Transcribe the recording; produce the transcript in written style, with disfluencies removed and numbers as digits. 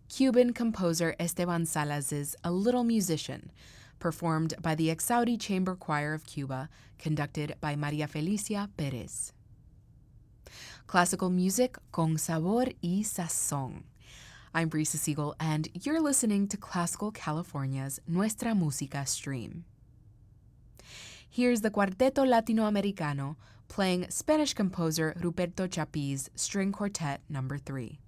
Cuban composer Esteban Salas's A Little Musician, performed by the Exaudi Chamber Choir of Cuba, conducted by Maria Felicia Perez. Classical music con sabor y sazón. I'm Brisa Siegel, and you're listening to Classical California's Nuestra Música stream. Here's the Cuarteto Latinoamericano playing Spanish composer Ruperto Chapí's String Quartet No. 3.